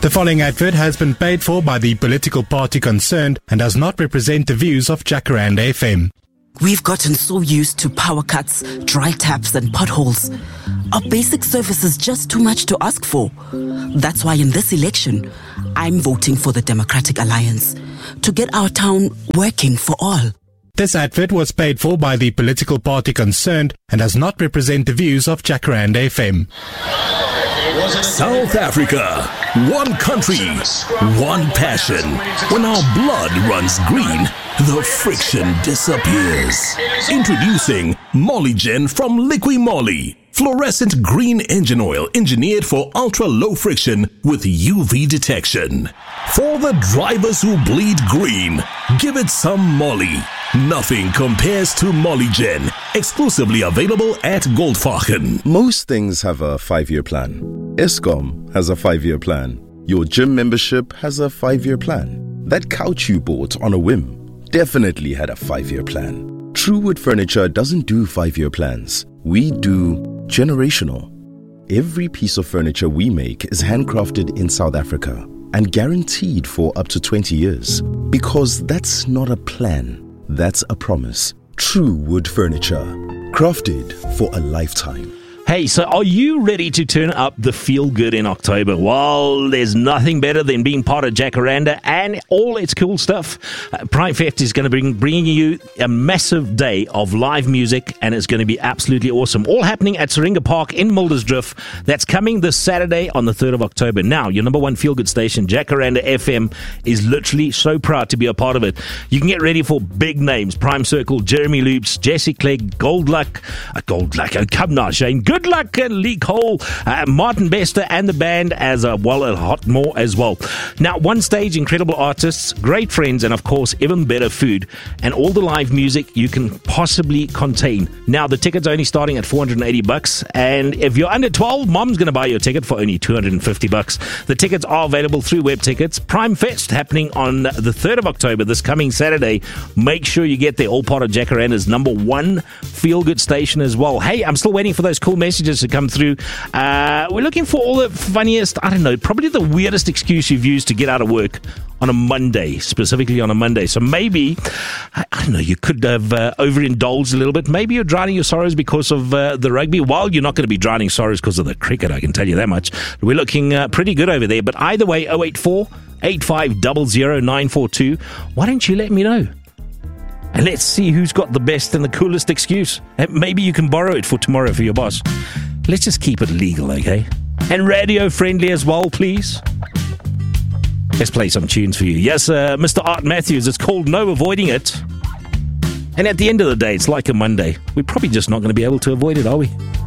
The following advert has been paid for by the political party concerned and does not represent the views of Jacaranda FM. We've gotten so used to power cuts, dry taps and potholes. Our basic service is just too much to ask for. That's why in this election, I'm voting for the Democratic Alliance to get our town working for all. This advert was paid for by the political party concerned and does not represent the views of Jacaranda FM. South Africa, one country, one passion. When our blood runs green, the friction disappears. Introducing Mollygen from Liqui Moly. Fluorescent green engine oil engineered for ultra-low friction with UV detection. For the drivers who bleed green, give it some Molly. Nothing compares to Mollygen. Exclusively available at Goldfachen. Most things have a 5-year plan. Eskom has a 5-year plan. Your gym membership has a 5-year plan. That couch you bought on a whim definitely had a 5-year plan. Truewood Furniture doesn't do 5-year plans. We do generational. Every piece of furniture we make is handcrafted in South Africa and guaranteed for up to 20 years. Because that's not a plan, that's a promise. Truewood Furniture, crafted for a lifetime. Hey, so are you ready to turn up the feel-good in October? Well, there's nothing better than being part of Jacaranda and all its cool stuff. Prime Fest is going to be bringing you a massive day of live music, and it's going to be absolutely awesome. All happening at Syringa Park in Mildersdrift. That's coming this Saturday on the 3rd of October. Now, your number one feel-good station, Jacaranda FM, is literally so proud to be a part of it. You can get ready for big names. Prime Circle, Jeremy Loops, Jesse Clegg, Goldluck, come now, Shane. Good luck, Lee Cole, Martin Bester and the band as well, a lot more as well. Now, one stage, incredible artists, great friends, and of course, even better food, and all the live music you can possibly contain. Now, the tickets are only starting at $480, and if you're under 12, mom's going to buy your ticket for only $250. The tickets are available through Web Tickets. Prime Fest happening on the 3rd of October, this coming Saturday. Make sure you get there, all part of Jacaranda's number one feel-good station as well. Hey, I'm still waiting for those cool messages to come through. We're looking for all the funniest, I don't know, probably the weirdest excuse you've used to get out of work on a Monday, specifically on a Monday. So maybe, I don't know, you could have overindulged a little bit. Maybe you're drowning your sorrows because of the rugby. Well, you're not going to be drowning sorrows because of the cricket, I can tell you that much. We're looking pretty good over there. But either way, 084 8500 942. Why don't you let me know? And let's see who's got the best and the coolest excuse. And maybe you can borrow it for tomorrow for your boss. Let's just keep it legal, okay? And radio friendly as well, please. Let's play some tunes for you. Yes, Mr. Art Matthews. It's called No Avoiding It. And at the end of the day, it's like a Monday. We're probably just not going to be able to avoid it, are we?